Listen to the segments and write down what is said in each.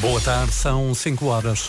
Boa tarde, são 5 horas.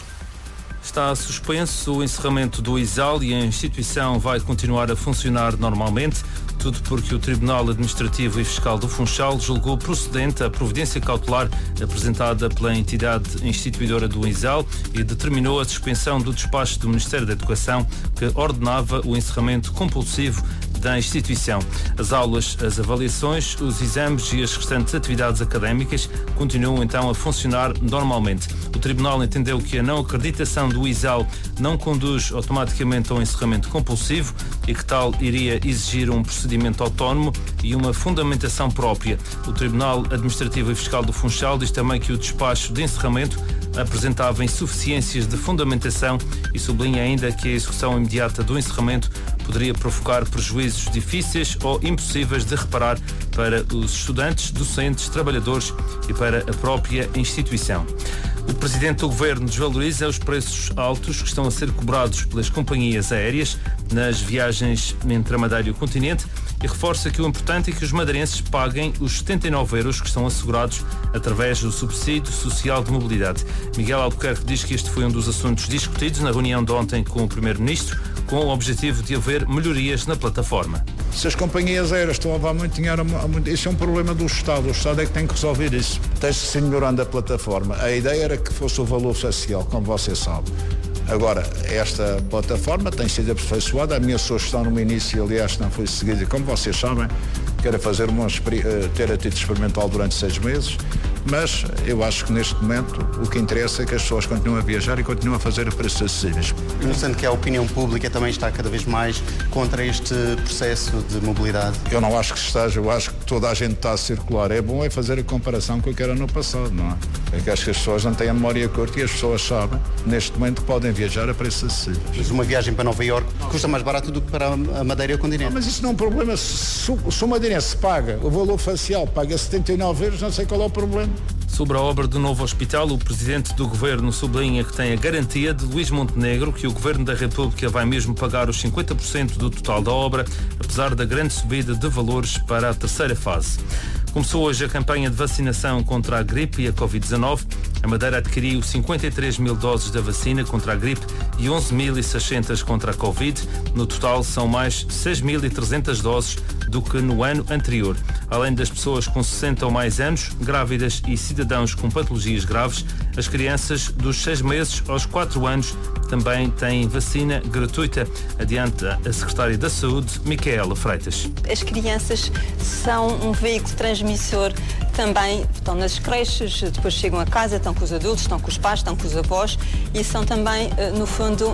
Está suspenso o encerramento do ISAL e a instituição vai continuar a funcionar normalmente, tudo porque o Tribunal Administrativo e Fiscal do Funchal julgou procedente a providência cautelar apresentada pela entidade instituidora do ISAL e determinou a suspensão do despacho do Ministério da Educação que ordenava o encerramento compulsivo da instituição. As aulas, as avaliações, os exames e as restantes atividades académicas continuam então a funcionar normalmente. O Tribunal entendeu que a não acreditação do ISAL não conduz automaticamente ao encerramento compulsivo e que tal iria exigir um procedimento autónomo e uma fundamentação própria. O Tribunal Administrativo e Fiscal do Funchal diz também que o despacho de encerramento apresentava insuficiências de fundamentação e sublinha ainda que a execução imediata do encerramento poderia provocar prejuízos difíceis ou impossíveis de reparar para os estudantes, docentes, trabalhadores e para a própria instituição. O Presidente do Governo desvaloriza os preços altos que estão a ser cobrados pelas companhias aéreas nas viagens entre a Madeira e o continente e reforça que o importante é que os madeirenses paguem os 79 euros que estão assegurados através do subsídio social de mobilidade. Miguel Albuquerque diz que este foi um dos assuntos discutidos na reunião de ontem com o Primeiro-Ministro, com o objetivo de haver melhorias na plataforma. Se as companhias aéreas estão a levar muito dinheiro, isso é um problema do Estado. O Estado é que tem que resolver isso. Tem-se que ser melhorando a plataforma. A ideia era que fosse o valor social, como você sabe. Agora, esta plataforma tem sido aperfeiçoada. A minha sugestão no início, aliás, não foi seguida. Como vocês sabem, quero fazer ter a título experimental durante 6 meses. Mas eu acho que neste momento o que interessa é que as pessoas continuem a viajar e continuem a fazer preços acessíveis. Notando que a opinião pública também está cada vez mais contra este processo de mobilidade. Eu não acho que esteja, eu acho que toda a gente está a circular. É bom fazer a comparação com o que era no passado, não é? É que acho que as pessoas não têm a memória curta e as pessoas sabem, neste momento, que podem viajar a preços acessíveis. Mas uma viagem para Nova Iorque custa mais barato do que para a Madeira e o continente. Mas isso não é um problema. Se o madeirense paga o valor facial, paga 79 euros, não sei qual é o problema. Sobre a obra do novo hospital, o Presidente do Governo sublinha que tem a garantia de Luís Montenegro que o Governo da República vai mesmo pagar os 50% do total da obra, apesar da grande subida de valores para a terceira fase. Começou hoje a campanha de vacinação contra a gripe e a Covid-19. A Madeira adquiriu 53 mil doses da vacina contra a gripe e 11.600 contra a Covid. No total, são mais 6.300 doses do que no ano anterior. Além das pessoas com 60 ou mais anos, grávidas e cidadãos com patologias graves, as crianças dos 6 meses aos 4 anos também têm vacina gratuita, adianta a Secretária da Saúde, Micaela Freitas. As crianças são um veículo transmissor também, estão nas creches, depois chegam a casa, estão com os adultos, estão com os pais, estão com os avós e são também, no fundo,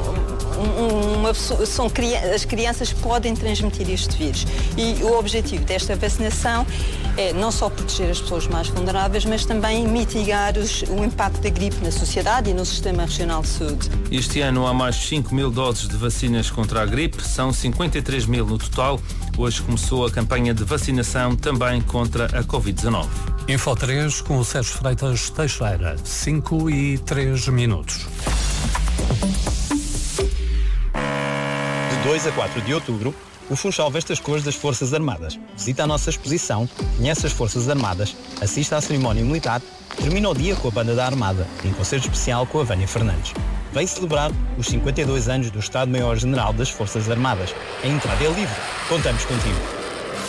as crianças podem transmitir este vírus. E o objetivo desta vacinação é não só proteger as pessoas mais vulneráveis, mas também mitigar o impacto da gripe na sociedade e no Sistema Regional de Saúde. Este ano há mais 5 mil doses de vacinas contra a gripe, são 53 mil no total. Hoje começou a campanha de vacinação também contra a Covid-19. Info 3 com o Sérgio Freitas Teixeira, 5 e 3 minutos. De 2 a 4 de outubro, o Funchal veste as cores das Forças Armadas. Visita a nossa exposição, conhece as Forças Armadas, assista à cerimónia militar, termina o dia com a Banda da Armada e um concerto especial com a Vânia Fernandes. Vem celebrar os 52 anos do Estado-Maior-General das Forças Armadas. A entrada é livre. Contamos contigo.